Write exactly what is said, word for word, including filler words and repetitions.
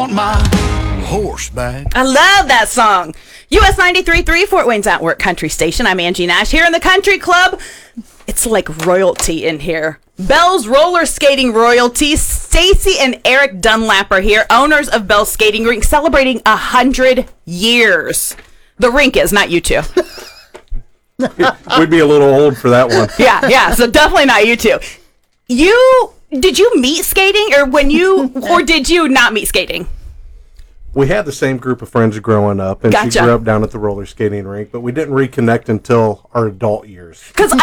on my horseback. I love that song. U S ninety-three point three, Fort Wayne's At Work Country Station. I'm Angie Nash here in the Country Club. It's like royalty in here. Bell's roller skating royalty. Stacy and Eric Dunlap are here, owners of Bell's Skating Rink, celebrating a hundred years. The rink is, not you two. We'd be a little old for that one. Yeah, yeah. So definitely not you two. You did you meet skating, or when you, or did you not meet skating? We had the same group of friends growing up, and Gotcha. she grew up down at the roller skating rink, but we didn't reconnect until our adult years. Because